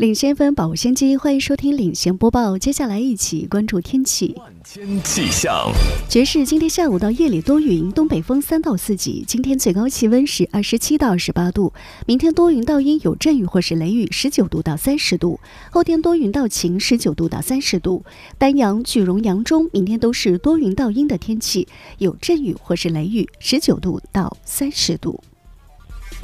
领先分保先机，欢迎收听领先播报。接下来一起关注天气。 万千气象， 爵士今天下午到夜里多云，东北风3到4级。今天最高气温是27到28度，明天多云到阴有阵雨或是雷雨，19度到30度。后天多云到晴，19度到30度。丹阳、句容、扬中明天都是多云到阴的天气，有阵雨或是雷雨，19度到30度。